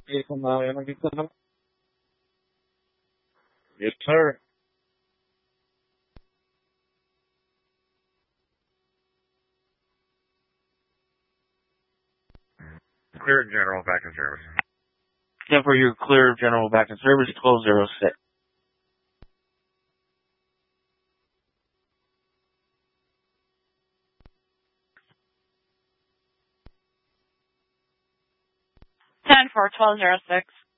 Yes, sir. Clear general back in service. Yeah, for your clear general back in service, 1206. Ten for 1206.